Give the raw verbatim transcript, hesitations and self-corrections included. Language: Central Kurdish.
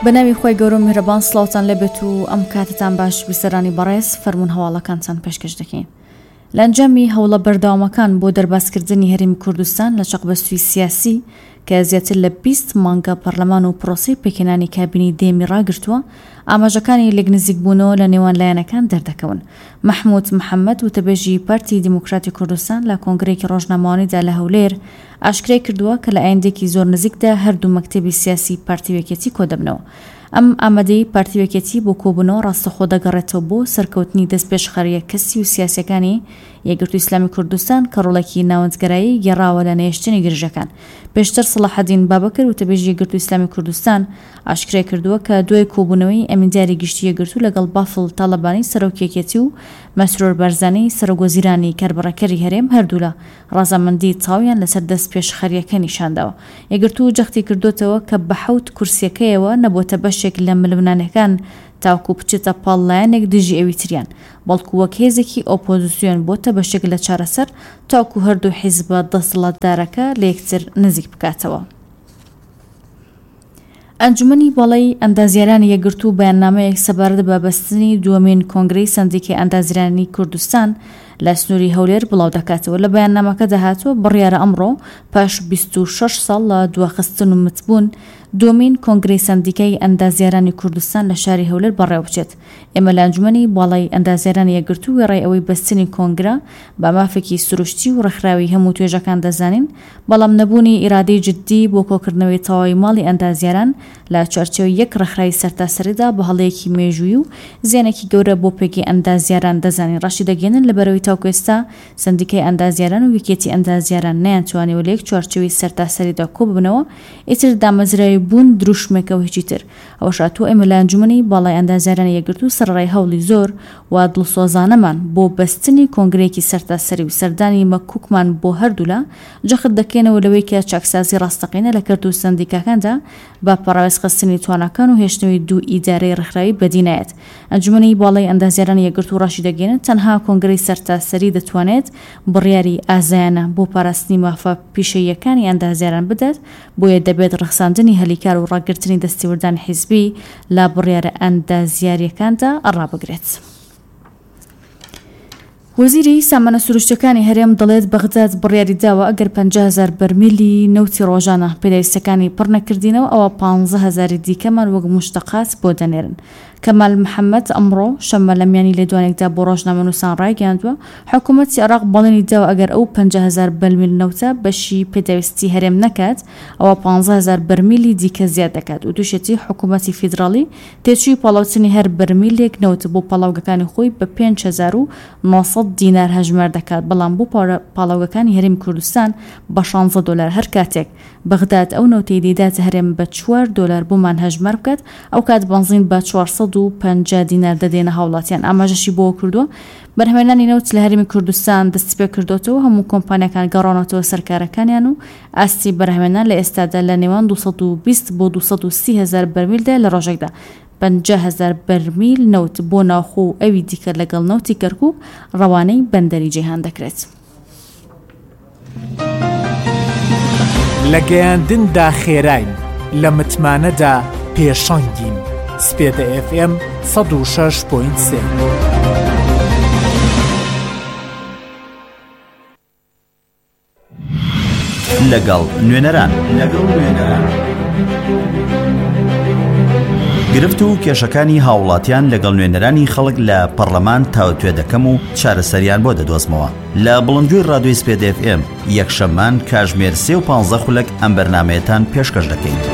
بناوی خوی گەورە و میهرەبان سڵاوتان لەبێت و ئەم کاتتان باش بیسەرانی بەڕێز فەرموون هەواڵەکانتان پێشکەش دەکەین. لە ئەنجامی هەوڵە بەردەوامەکان بۆ دەرباسکردنی هەرێمی کوردستان لە چەقبەستووی سیاسی کە زیاتر لە بیست مانگە پەرلەمان و پرۆسەی پێکهێنانی کابینی دێمی ڕاگرتووە، ئاماژەکانی لێکنزیکبوونەوە لە نێوان لایەنەکان دەردەکەون. محمود محەممەد وتەبێژی پارتی دیموکراتی کوردستان لە کۆنگرێکی ڕۆژنامەوانیدا لە هەولێر ئاشکرای کردووە کە لە ئایندێکی زۆر نزیکدا هەردوو مەکتەبی سیاسی پارتیوێکێتی کۆ دەبنەوە. ئەم ئامادەی پارتیوێکێتی بۆ کۆبوونەوە ڕاستەخۆ دەگەڕێتەوە بۆ سەرکەوتنی دەستپێشخەریە کەسی و سیاسەکانی یەکگرتووی ئیسلامی کوردستان کە ڕۆڵێکی ناوەندگەرایی گێڕاوە لە نێشتنی گرژەکان. پێشتر سەلاحەدین بابەکر وتەبێژی یەکگرتووی ئیسلامی کوردستان ئاشکرای کردووە کە دوای کۆبوونەوەی ئەمیندیاری گشتی یەکگرتوو لەگەڵ بافڵ تاڵەبانی سەرۆکیەکێتی و مەسرۆر بەرزانەی سەرۆکوەزیرانی کاربڕەکەری هەرێم هەردوو لە ڕازەمەندی تاویان لەسەر دەستپێشخەریەکە نیشانداوە. یەکگرتوو جەختی کردوتەوە کە بە حەوت کورسیەکەیەوە نەبووتە بەشێک لە ململانەکان تاوکو بچێتە پاڵلایەنێک دژی ئەوی تریان، بەڵکو وەک هێزێکی ئۆپۆزیسیۆن بۆتە بەشێک لە چارەسەر تاوکو هەردوو حیزبە دەسەڵاتدارەکە لە یەکتر نزیک بکاتەوە. ئەنجومەنی بەڵی ئەندازیارانی یەکگرتوو بەیاننامەیەک سەبارەت بە بەستنی دووەمین کۆنگرەی سەندیقی ئەندازیارانی کوردستان لە سنووری هەولێر بڵاو دەکاتەوە. لە بەیاننامەکە دەهاتوە بڕیارە ئەمڕۆ پاش بیست و شەش ساڵ لە دواخستن و متبوون دووەمین کۆنگرەی سەندیقەی ئەندازیارانی کوردستان لە شاری هەولێر بەڕێوە بچێت. ئێمە لە ئەنجومەنی باڵای ئەندازیارانی یەکگرتوو وێڕای ئەوەی بەستنی کۆنگرە بە مافێکی سروشتی و ڕێکخراوی هەموو توێژەکان دەزانین، بەڵام نەبوونی ئیرادەی جددی بۆ کۆکردنەوەی تەواوی ماڵی ئەندازیاران لە چارچێوەی یەک ڕێکخراوی سەرتاسەریدا بە هەڵەیەکی مێژووی و زیانێکی گەورە بۆ پێکی ئەندازیاران دەزانین. ڕاشی دەگەێنن لەبەرەوەی تاوکو ئێستا سەندیقەی ئەندازیاران و ویکێتی ئەندازیاران نەیانتوانێت لە یەک چوارچێوەی سەرتاسەریدا کۆ ببنەوە، ئیتر دامەزرای بوون دروشمێکەوە هیچی تر. ئەوە شاتوو ئێمە لە ئەنجومەنی باڵای ئەندازیارانی یەکگرتوو سەرڕای هەوڵی زۆر و دڵسۆزانەمان بۆ بەستنی کۆنگرەیەکی سەرتاسەری و سەردانی مەکوکمان بۆ هەردوولا جەخت دەکەینەوە لەوەی کە چاکسازی ڕاستەقینە لە کردو سەندیقەکاندا بە پەراوێزخستنی توانەکان و هێشتنەوەی دوو ئیدارەی ڕێکخراوی بەدینایەت. ئەنجومەنی باڵای ئەندازیارانی یەکگرتوو ڕاشی دەگەێنن تەنها کۆنگرەی سەرتاسەری دەتوانێت بڕیاری ئازایانە بۆ پاراستنی مافە پیشەیەکانی ئەندازیاران بدات، بۆیە دەبێت ڕەخساندنی هەلیکار و ڕاگررتنی دەستیوردان حیزبی لە بڕیارە ئەندازیاریەکاندا ڕابگرێت. وەزیری سامانە سروشتەکانی هەرێم دەڵێت بەغداد بڕیاری داوە ئەگەر پەنجا هەزار بەرمیلی نەوتی ڕۆژانە پێداویستەکانی پڕ نەکردینەوە ئەوە پانزە هەزاری دیکەمان وەک مشتەقات بۆ دەنێرن. کەمال محەممەد ئەمڕۆ شەمە لە میانی لێدوانێکدا بۆ ڕۆژنامەنووسان ڕایگەاندووە حکوومەتی عێراق بەڵێنی داوە ئەگەر ئەو پەنجا هەزار بەرمیل نەوتە بەشی پێداویستی هەرێم نەکات ئەوە پانزە هەزار بەرمیلی دیکە زیاد دەکات و دووشەتی حکوومەتی فیدراڵی تێچووی پاڵاوچنی هەر بەرمیلێک نەوت بۆ پاڵاوگەکانی خۆی بە پێنج هەزار و نۆ سەد دینار هەژمار دەکات، بەڵام بۆ پاڵاوگەکانی هەرێمی کوردستان بە شانزە دۆلار. هەر کاتێک بەغداد ئەو نەوتەی دەیداتە هەرێم بە چوار دۆلار بۆمان هەژمار بکات ئەو کات بنزین بە چوارسەد و پەنجا دینار دەدێنە هاوڵاتیان. ئاماژەشی بۆ کردووە بەرهەمهێنانی نەوت لە هەرێمی کوردستان دەستی پێ کردوتەوە، هەموو کۆمپانیەکان گەڕانەوە سەرکارەکانیان و ئاستی بەرهەمهێنان لە ئێستادا لە نێوان دووسەد و بیست بۆ دووسەد و سی هەزار بەرمیلدا لە ڕۆژێکدا. پەنجا هەزار بەرمیل نەوت بۆ ناوخۆ و ئەوی دیکە لەگەڵ نەوتی کەرکووک ڕەوانەی بەندەری جیهان دەکرێت. لە گەیاندندا خێراین، لە متمانەدا پێشەنگین. سپێدە ئێف ئێم سەد و شەش پۆینت سێ. لەگەڵ نوێنەران لەگەڵ نوێنەران گرفت و کێشەکانی هاوڵاتیان لەگەڵ نوێنەرانی خەڵک لە پەرلەمان تاوتوێ دەکەم و چارەسەریان بۆ دەدۆزمەوە. لە بڵندگوی ڕادیۆی سپێدە ئێف ئێم یەکشەممان کاتژمێر سێ و پانزە خولەک ئەم بەرنامەیەتان پێشکەش دەکەین.